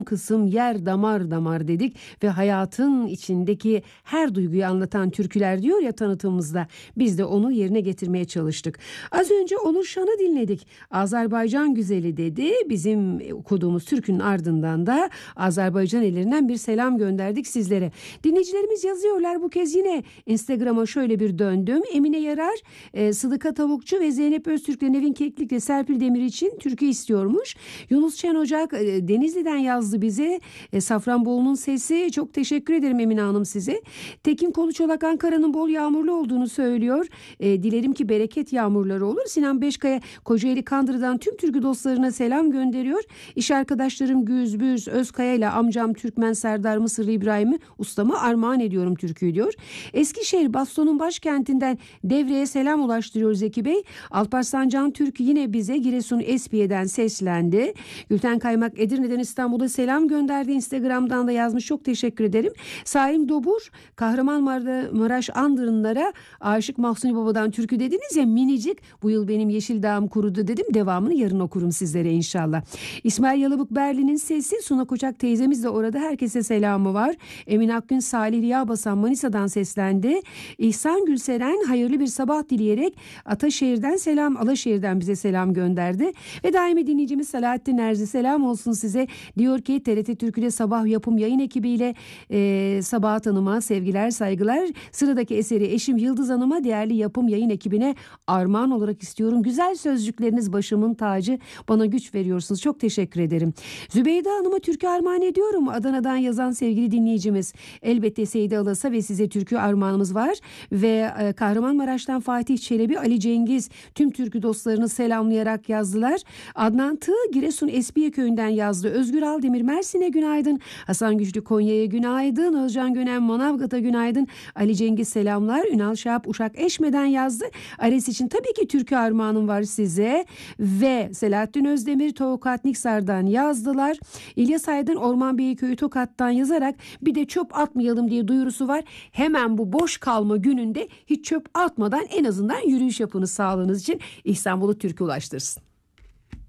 kısım yer damar damar dedik ve hayatın içindeki her duyguyu anlatan türküler diyor ya tanıtımımızda, biz de onu yerine getirmeye çalıştık. Az önce Onur Şan'ı dinledik. Azerbaycan güzeli dedi. Bizim okuduğumuz türkünün ardından da Azerbaycan ellerinden bir selam gönderdik sizlere. Dinleyicilerimiz yazıyorlar, bu kez yine Instagram'a şöyle bir döndüm. Emine Yarar, Sıdıka Tavukçu ve Zeynep Öztürk'le Nevin Keklik'le Serpil Demir için türkü istiyormuş. Yunus Şen Ocak Denizli'den yazdı bize. Safranbolu'nun sesi, çok teşekkür ederim Emine Hanım size. Tekin Koluçolak Ankara'nın bol yağmurlu olduğunu söylüyor. Dilerim ki bereket yağmurları olur. Sinan Beşkaya Kocaeli Kandıra'dan tüm türkü dostlarına selam gönderiyor. İş arkadaşlarım Güzbüz Özkaya ile amcam Türkmen Serdar Mısırlı İbrahim'i ustama armağan ediyorum türküyü diyor. Eskişehir Baston'un başkentinden Devre'ye selam ulaştırıyor Zeki Bey. Alparslan Can Türkü yine bize Giresun Espiye'den seslendi. Gülten Kaymak Edirne'den İstanbul'a selam gönderdi. Instagram'dan da yazmış. Çok teşekkür ederim. Saim Dobur Kahramanmaraş Andırınlara Aşık Mahsuni Baba'dan türkü dediniz ya, minicik. Bu yıl benim yeşil dağım kurudu dedim. Devamını yarın okurum sizlere inşallah. İsmail Yalıbık Berlin'in sesi. Suna Koçak teyzemiz de orada. Herkese selamı var. Emin Akgün Salih Riyabasan Manisa'dan seslendi. İhsan Gülseren hayırlı bir sabah dileyerek Ataşehir'den selam, Alaşehir'den bize selam gönderdi. Ve daimi dinleyicimiz Selahattin Erzi, selam olsun size. Diyor ki TRT Türkü'de sabah yapım yayın ekibiyle Sabahat Hanım'a sevgiler saygılar. Sıradaki eseri eşim Yıldız Hanım'a, değerli yapım yayın ekibine armağan olarak istiyorum. Güzel sözcükleriniz başımın tacı, bana güç veriyorsunuz. Çok teşekkür ederim. Zübeyde Hanım'a türkü armağan ediyorum. Adana'dan yazan sevgili dinleyicimiz. Elbette Seyide Alas'a ve size türkü armağanımız var. Ve Kahramanmaraş'tan Fatih Çelebi, Ali Cengiz tüm türkü dostlarını selamlayarak yazdılar. Adnan Tığ Giresun Espiye köyünden yazdı. Özgür Aldemir Mersin'e günaydın. Hasan Güçlü Konya'ya günaydın. Özcan Gönen Manavgat'a günaydın. Ali Cengiz selamlar. Ünal Şahap Uşak Eşme'den yazdı. Ares için tabii ki türkü armağanım var size. Ve Selahattin Özdemir Tokat Niksar'dan yazdılar. İlyas Aydın Orman Beyköy'ü Tokat'tan yazarak bir de çöp atmayalım diye duyurusu var. Hemen bu boş kalma gününde hiç çöp atmadan en azından yürüyüş yapınız, sağlığınız için. İstanbul'u türkü ulaştırsın.